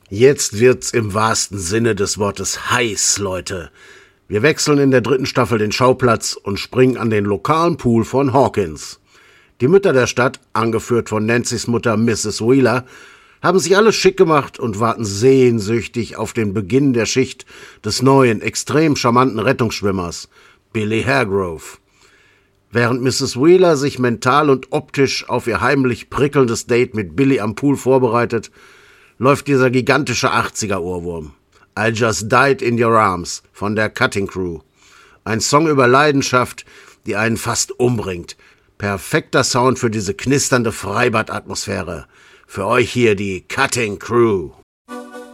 Jetzt wird's im wahrsten Sinne des Wortes heiß, Leute. Wir wechseln in der 3. Staffel den Schauplatz und springen an den lokalen Pool von Hawkins. Die Mütter der Stadt, angeführt von Nancys Mutter Mrs. Wheeler, haben sich alle schick gemacht und warten sehnsüchtig auf den Beginn der Schicht des neuen, extrem charmanten Rettungsschwimmers, Billy Hargrove. Während Mrs. Wheeler sich mental und optisch auf ihr heimlich prickelndes Date mit Billy am Pool vorbereitet, läuft dieser gigantische 80er-Ohrwurm. I Just Died in Your Arms von der Cutting Crew. Ein Song über Leidenschaft, die einen fast umbringt. Perfekter Sound für diese knisternde Freibad-Atmosphäre. Für euch hier die Cutting Crew.